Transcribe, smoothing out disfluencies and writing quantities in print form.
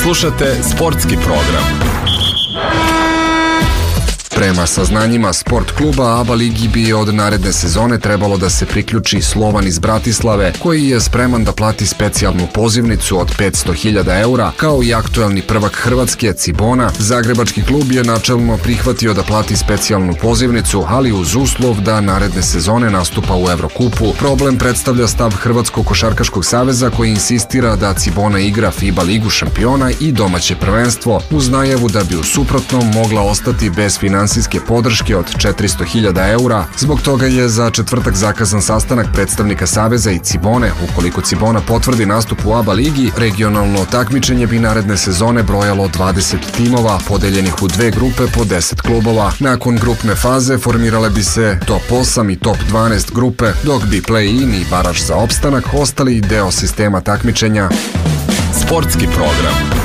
Slušate sportski program. Prema saznanjima sport kluba ABA ligi bi od naredne sezone trebalo da se priključi Slovan iz Bratislave, koji je spreman da plati specijalnu pozivnicu od 500.000 eura, kao i aktuelni prvak Hrvatske Cibona. Zagrebački klub je načelno prihvatio da plati specijalnu pozivnicu, ali uz uslov da naredne sezone nastupa u Evrokupu. Problem predstavlja stav Hrvatskog košarkaškog saveza, koji insistira da Cibona igra FIBA ligu šampiona i domaće prvenstvo, uz najavu da bi u suprotnom mogla ostati bez finansijske podrške od 400.000 eura. Zbog toga je za četvrtak zakazan sastanak predstavnika Saveza i Cibone. Ukoliko Cibona potvrdi nastup u ABA ligi, regionalno takmičenje bi naredne sezone brojalo 20 timova, podeljenih u dve grupe po 10 klubova. Nakon grupne faze formirale bi se top 8 i top 12 grupe, dok bi play-in i baraž za opstanak ostali deo sistema takmičenja. Sportski program.